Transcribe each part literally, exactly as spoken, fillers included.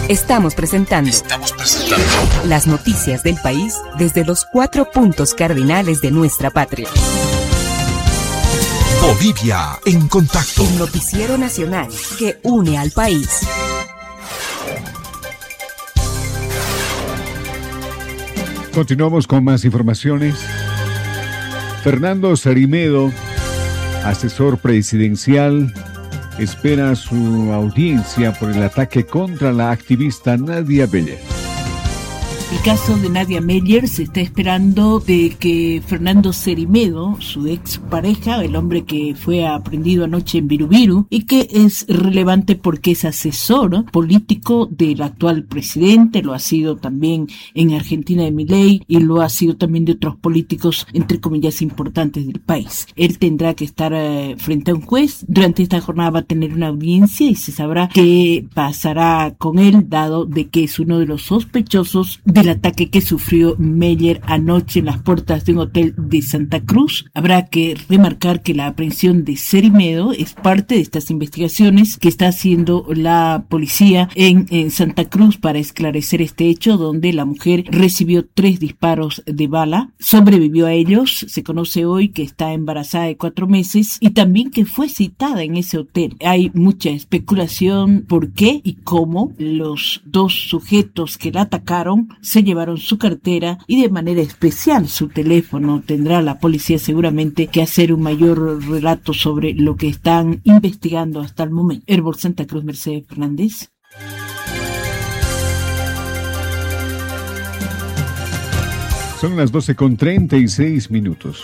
Estamos presentando, Estamos presentando las noticias del país desde los cuatro puntos cardinales de nuestra patria. Bolivia en contacto. El noticiero nacional que une al país. Continuamos con más informaciones. Fernando Sarimedo, asesor presidencial, espera su audiencia por el ataque contra la activista Nadia Meyer. El caso de Nadia Meyer se está esperando de que Fernando Sarimedo, su ex pareja, el hombre que fue aprehendido anoche en Birubiru, y que es relevante porque es asesor político del actual presidente, lo ha sido también en Argentina de Milei y lo ha sido también de otros políticos, entre comillas, importantes del país. Él tendrá que estar eh, frente a un juez. Durante esta jornada va a tener una audiencia y se sabrá qué pasará con él, dado de que es uno de los sospechosos del ataque que sufrió Meyer anoche en las puertas de un hotel de Santa Cruz. Habrá que remarcar que la aprehensión de Sarimedo es parte de estas investigaciones que está haciendo la policía en, en Santa Cruz para esclarecer este hecho, donde la mujer recibió tres disparos de bala, sobrevivió a ellos. Se conoce hoy que está embarazada de cuatro meses y también que fue citada en ese hotel. Hay mucha especulación por qué y cómo los dos sujetos que la atacaron se llevaron su cartera y de manera especial su teléfono. Tendrá la policía seguramente que hacer un mayor relato sobre lo que están investigando hasta el momento. Herbol Santa Cruz, Mercedes Fernández. Son las doce con treinta y seis minutos.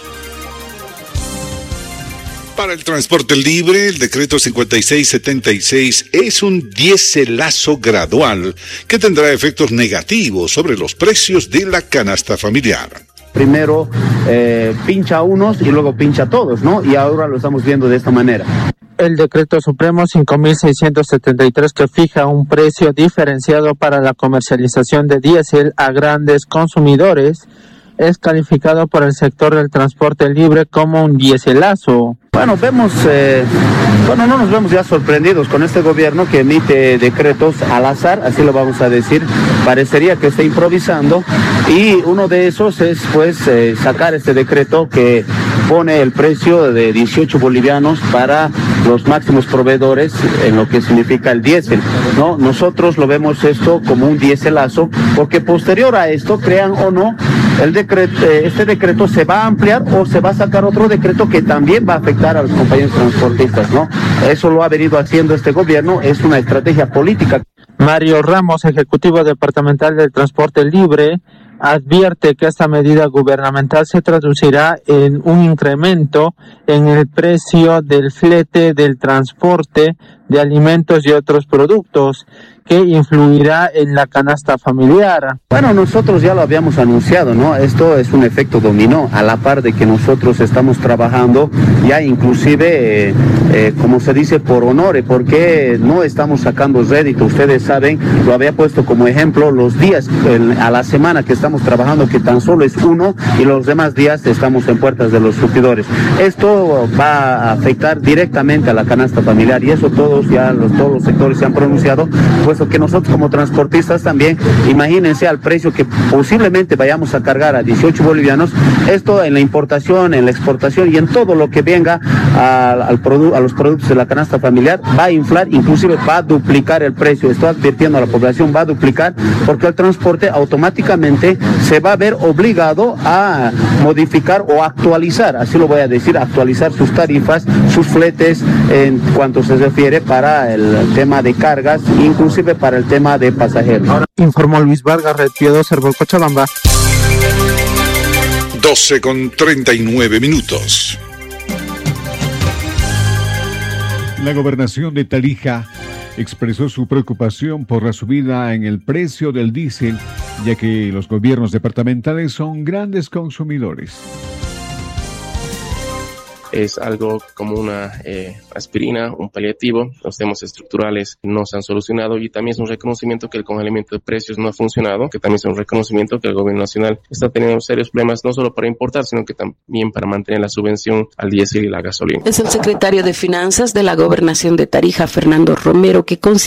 Para el transporte libre, el decreto cincuenta y seis setenta y seis es un diéselazo gradual que tendrá efectos negativos sobre los precios de la canasta familiar. Primero eh, pincha a unos y luego pincha a todos, ¿no? Y ahora lo estamos viendo de esta manera. El decreto supremo cinco mil seiscientos setenta y tres, que fija un precio diferenciado para la comercialización de diésel a grandes consumidores, es calificado por el sector del transporte libre como un diéselazo. Bueno, vemos, eh, bueno, no nos vemos ya sorprendidos con este gobierno que emite decretos al azar, así lo vamos a decir. Parecería que está improvisando y uno de esos es pues eh, sacar este decreto que pone el precio de dieciocho bolivianos para los máximos proveedores en lo que significa el diésel, ¿no? Nosotros lo vemos esto como un diéselazo porque posterior a esto, crean o no, el decreto, eh, este decreto se va a ampliar o se va a sacar otro decreto que también va a afectar a los compañeros transportistas, ¿no? Eso lo ha venido haciendo este gobierno, es una estrategia política. Mario Ramos, ejecutivo departamental del transporte libre, advierte que esta medida gubernamental se traducirá en un incremento en el precio del flete del transporte de alimentos y otros productos, que influirá en la canasta familiar. Bueno, nosotros ya lo habíamos anunciado, ¿no? Esto es un efecto dominó, a la par de que nosotros estamos trabajando ya inclusive, eh, eh, como se dice, por honor, porque no estamos sacando rédito. Ustedes saben, lo había puesto como ejemplo, los días el, a la semana que estamos trabajando, que tan solo es uno, y los demás días estamos en puertas de los surtidores. Esto va a afectar directamente a la canasta familiar y eso todos ya, los, todos los sectores se han pronunciado, puesto que nosotros como transportistas también, imagínense al precio que posiblemente vayamos a cargar a dieciocho bolivianos, esto en la importación, en la exportación y en todo lo que venga a, al produ- a los productos de la canasta familiar, va a inflar, inclusive va a duplicar el precio. Estoy advirtiendo a la población, va a duplicar, porque el transporte automáticamente se va a ver obligado a modificar o actualizar, así lo voy a decir, actualizar sus tarifas, sus fletes en cuanto se refiere para el tema de cargas, inclusive para el tema de pasajeros. Informó Luis Vargas, Red Piedad, Herbol Cochabamba. doce con treinta y nueve minutos. La gobernación de Tarija expresó su preocupación por la subida en el precio del diésel, ya que los gobiernos departamentales son grandes consumidores. Es algo como una eh, aspirina, un paliativo. Los temas estructurales no se han solucionado y también es un reconocimiento que el congelamiento de precios no ha funcionado, que también es un reconocimiento que el gobierno nacional está teniendo serios problemas no solo para importar, sino que también para mantener la subvención al diésel y la gasolina. Es el secretario de Finanzas de la Gobernación de Tarija, Fernando Romero, que considera